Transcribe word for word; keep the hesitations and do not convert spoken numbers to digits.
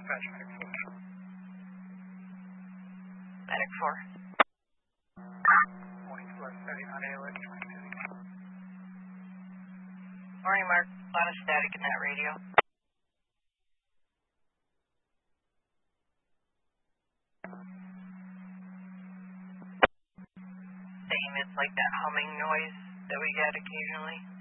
Dispatch Medic four. Medic four. Morning, flight thirty-nine A L X twenty-two. Morning, Mark. A lot of static in that radio. Same, it's like that humming noise that we get occasionally.